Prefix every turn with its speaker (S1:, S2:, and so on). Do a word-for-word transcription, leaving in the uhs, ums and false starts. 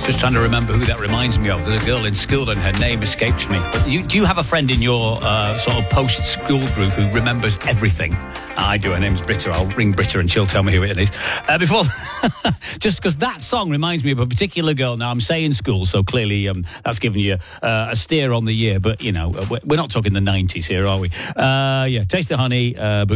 S1: Just trying to remember who that reminds me of. There's a girl in school and her name escapes me. But you, do you have a friend in your uh, sort of post-school group who remembers everything? I do. Her name's Britta. I'll ring Britta and she'll tell me who it is. Uh, before, just because that song reminds me of a particular girl. Now, I'm saying school, so clearly um, that's giving you uh, a steer on the year. But, you know, we're not talking the nineties here, are we? Uh, yeah, Taste of Honey. Uh,